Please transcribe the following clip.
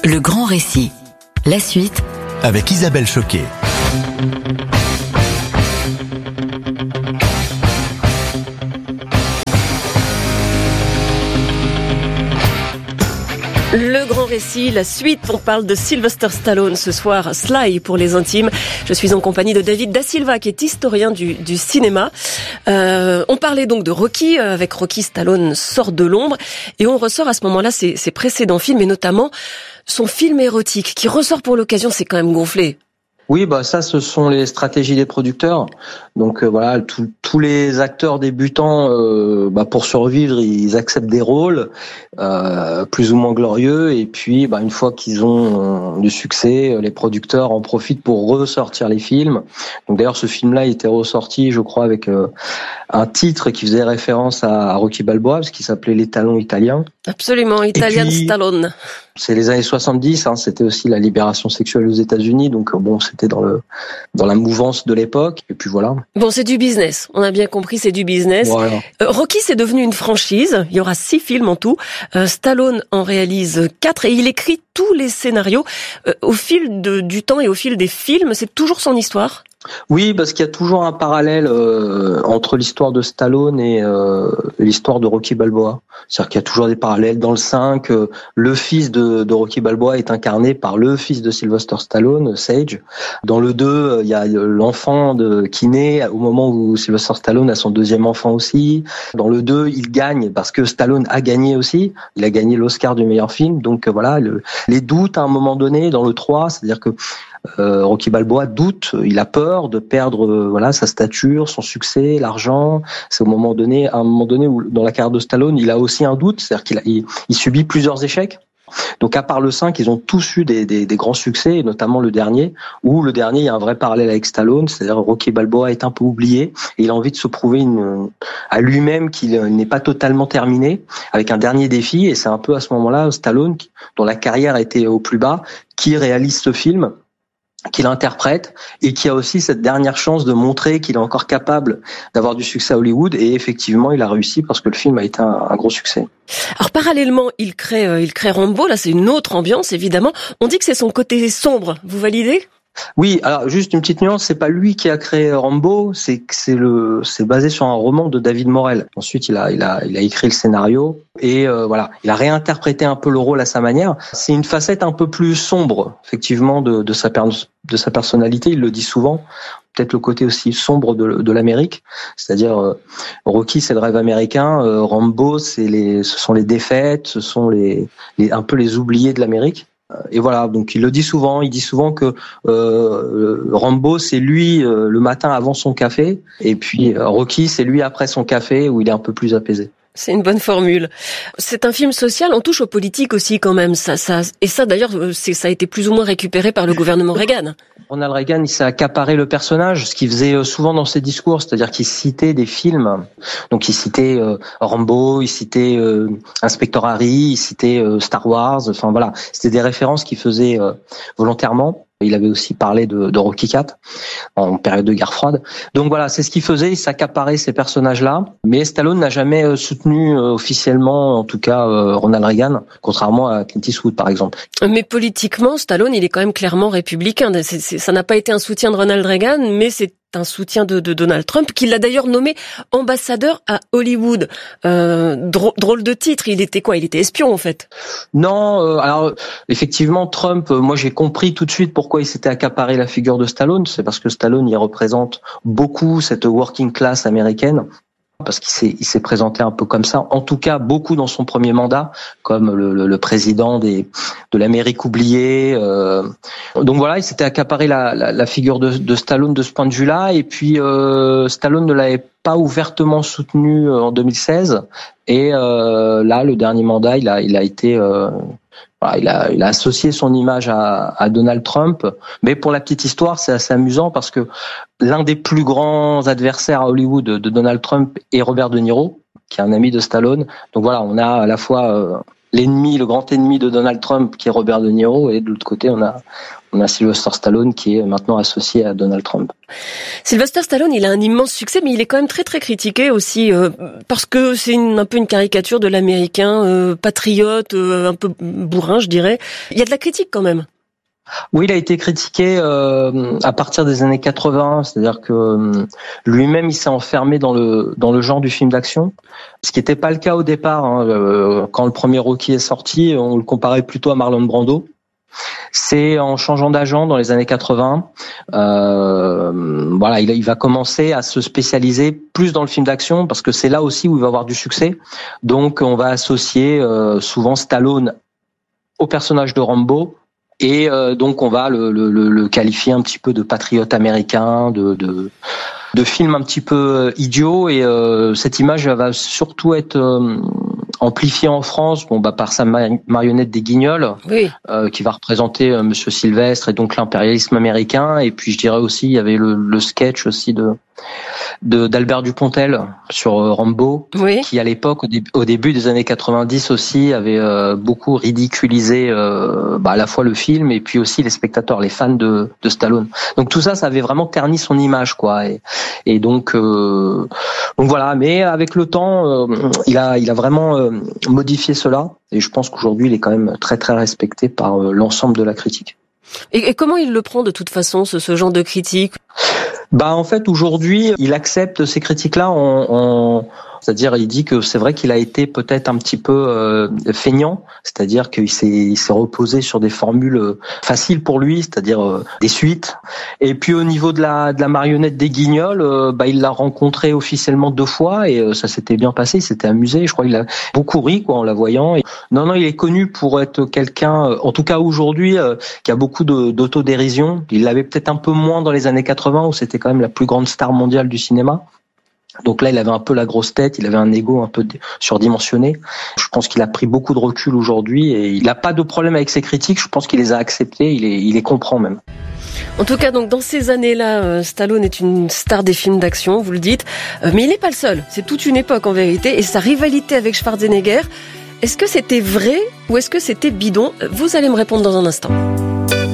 Le grand récit. La suite avec Isabelle Choquet. Le grand récit, la suite, on parle de Sylvester Stallone ce soir, Sly pour les intimes. Je suis en compagnie de David Da Silva qui est historien du cinéma. On parlait donc de Rocky, avec Rocky Stallone sort de l'ombre et on ressort à ce moment-là ses précédents films et notamment son film érotique qui ressort pour l'occasion, c'est quand même gonflé. Oui, ça, ce sont les stratégies des producteurs. Donc voilà, tous les acteurs débutants, pour survivre, ils acceptent des rôles plus ou moins glorieux. Et puis, une fois qu'ils ont du succès, les producteurs en profitent pour ressortir les films. Donc d'ailleurs, ce film-là, il était ressorti, je crois, avec un titre qui faisait référence à Rocky Balboa, parce qu'il s'appelait Les Talons Italiens. Absolument, Italian Stallone. C'est les années 70, c'était aussi la libération sexuelle aux États-Unis, donc c'était dans la mouvance de l'époque, et puis voilà. Bon, c'est du business, on a bien compris, c'est du business. Voilà. Rocky, c'est devenu une franchise, il y aura 6 films en tout. Stallone en réalise 4 et il écrit tous les scénarios. Au fil du temps et au fil des films, c'est toujours son histoire ? Oui, parce qu'il y a toujours un parallèle entre l'histoire de Stallone et l'histoire de Rocky Balboa. C'est-à-dire qu'il y a toujours des parallèles. Dans le 5, le fils de Rocky Balboa est incarné par le fils de Sylvester Stallone, Sage. Dans le 2, il y a l'enfant qui naît au moment où Sylvester Stallone a son deuxième enfant aussi. Dans le 2, il gagne parce que Stallone a gagné aussi. Il a gagné l'Oscar du meilleur film. Donc voilà, les doutes à un moment donné. Dans le 3, c'est-à-dire que Rocky Balboa doute, il a peur de perdre sa stature, son succès, l'argent. C'est à un moment donné où dans la carrière de Stallone, il a aussi un doute, c'est-à-dire qu'il subit plusieurs échecs. Donc à part le 5, ils ont tous eu des grands succès, et notamment le dernier, où le dernier, il y a un vrai parallèle avec Stallone, c'est-à-dire Rocky Balboa est un peu oublié, et il a envie de se prouver à lui-même qu'il n'est pas totalement terminé, avec un dernier défi, et c'est un peu à ce moment-là Stallone, dont la carrière était au plus bas, qui réalise ce film, qu'il interprète et qui a aussi cette dernière chance de montrer qu'il est encore capable d'avoir du succès à Hollywood, et effectivement il a réussi parce que le film a été un gros succès. Alors parallèlement, il crée Rambo, là c'est une autre ambiance évidemment. On dit que c'est son côté sombre, vous validez ? Oui, alors juste une petite nuance, c'est pas lui qui a créé Rambo, c'est basé sur un roman de David Morrell. Ensuite, il a écrit le scénario et il a réinterprété un peu le rôle à sa manière. C'est une facette un peu plus sombre, effectivement, de sa personnalité. Il le dit souvent. Peut-être le côté aussi sombre de l'Amérique, c'est-à-dire Rocky, c'est le rêve américain, Rambo, ce sont les défaites, ce sont un peu les oubliés de l'Amérique. Et voilà, donc il le dit souvent. Il dit souvent que Rambo, c'est lui le matin avant son café, et puis Rocky, c'est lui après son café où il est un peu plus apaisé. C'est une bonne formule. C'est un film social, on touche aux politiques aussi quand même. Ça d'ailleurs, ça a été plus ou moins récupéré par le gouvernement Reagan. Ronald Reagan, il s'est accaparé le personnage, ce qu'il faisait souvent dans ses discours, c'est-à-dire qu'il citait des films. Donc il citait Rambo, il citait Inspector Harry, il citait Star Wars. Enfin voilà, c'était des références qu'il faisait volontairement. Il avait aussi parlé de Rocky IV en période de guerre froide. Donc voilà, c'est ce qu'il faisait, il s'accaparait ces personnages-là. Mais Stallone n'a jamais soutenu officiellement, en tout cas, Ronald Reagan, contrairement à Clint Eastwood par exemple. Mais politiquement, Stallone, il est quand même clairement républicain. Ça n'a pas été un soutien de Ronald Reagan, mais c'est un soutien de Donald Trump, qui l'a d'ailleurs nommé ambassadeur à Hollywood. Drôle de titre, il était quoi ? Il était espion en fait. Non, alors effectivement Trump, moi j'ai compris tout de suite pourquoi il s'était accaparé la figure de Stallone, c'est parce que Stallone il représente beaucoup cette working class américaine. Parce qu'il s'est présenté un peu comme ça, en tout cas beaucoup dans son premier mandat, comme le président de l'Amérique oubliée. Donc voilà, il s'était accaparé la figure de Stallone de ce point de vue-là, et puis Stallone ne l'avait pas ouvertement soutenu en 2016, et là le dernier mandat, il a été il a associé son image à Donald Trump. Mais pour la petite histoire, c'est assez amusant parce que l'un des plus grands adversaires à Hollywood de Donald Trump est Robert De Niro, qui est un ami de Stallone. Donc voilà, on a à la fois le grand ennemi de Donald Trump qui est Robert De Niro, et de l'autre côté on a On a Sylvester Stallone qui est maintenant associé à Donald Trump. Sylvester Stallone, il a un immense succès, mais il est quand même très très critiqué aussi parce que c'est un peu une caricature de l'américain patriote, un peu bourrin, je dirais. Il y a de la critique quand même. Oui, il a été critiqué à partir des années 80, c'est-à-dire que lui-même il s'est enfermé dans le genre du film d'action, ce qui n'était pas le cas au départ. Quand le premier Rocky est sorti, on le comparait plutôt à Marlon Brando. C'est en changeant d'agent dans les années 80, il va commencer à se spécialiser plus dans le film d'action parce que c'est là aussi où il va avoir du succès. Donc on va associer souvent Stallone au personnage de Rambo et donc on va le qualifier un petit peu de patriote américain, de film un petit peu idiot et cette image va surtout être amplifié en France, par sa marionnette des Guignols, oui. Qui va représenter Monsieur Sylvestre et donc l'impérialisme américain. Et puis je dirais aussi il y avait le sketch aussi d'Albert Dupontel sur Rambo, oui. Qui à l'époque au début des années 90 aussi avait beaucoup ridiculisé à la fois le film et puis aussi les spectateurs, les fans de Stallone. Donc tout ça avait vraiment terni son image quoi. Et donc voilà. Mais avec le temps, il a vraiment modifié cela. Et je pense qu'aujourd'hui, il est quand même très très respecté par l'ensemble de la critique. Et comment il le prend de toute façon, ce genre de critique ? En fait, aujourd'hui, il accepte ces critiques-là c'est-à-dire, il dit que c'est vrai qu'il a été peut-être un petit peu feignant, c'est-à-dire qu'il s'est reposé sur des formules faciles pour lui, c'est-à-dire des suites. Et puis au niveau de la marionnette des Guignols, il l'a rencontré officiellement 2 fois et ça s'était bien passé, il s'était amusé. Je crois qu'il a beaucoup ri en la voyant. Et non, il est connu pour être quelqu'un, en tout cas aujourd'hui, qui a beaucoup d'autodérision. Il l'avait peut-être un peu moins dans les années 80 où c'était quand même la plus grande star mondiale du cinéma. Donc là, il avait un peu la grosse tête, il avait un ego un peu surdimensionné. Je pense qu'il a pris beaucoup de recul aujourd'hui et il n'a pas de problème avec ses critiques. Je pense qu'il les a acceptées, il les comprend même. En tout cas, donc dans ces années-là, Stallone est une star des films d'action, vous le dites. Mais il n'est pas le seul. C'est toute une époque en vérité. Et sa rivalité avec Schwarzenegger, est-ce que c'était vrai ou est-ce que c'était bidon ? Vous allez me répondre dans un instant.